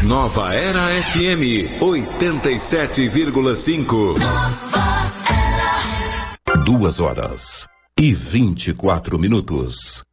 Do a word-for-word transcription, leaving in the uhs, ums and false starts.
Nova Era F M oitenta e sete vírgula cinco. Duas horas e vinte e quatro minutos.